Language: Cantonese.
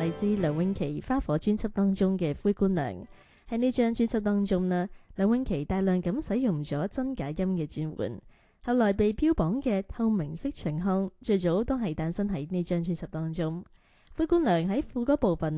嚟自梁詠琪花火專輯當中嘅灰姑娘。喺呢張專輯當中呢，梁詠琪大量咁使用咗真假音嘅轉換，後來被標榜嘅透明色長腔，最早都係誕生喺呢張專輯當中。灰姑娘喺副歌部分